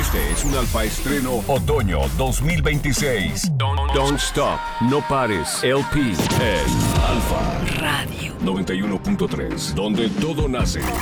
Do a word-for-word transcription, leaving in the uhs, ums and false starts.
Este es un Alfa Estreno Otoño dos mil veintiséis. Don't, don't Stop, No Pares, L P en Alfa Radio noventa y uno punto tres, donde todo nace.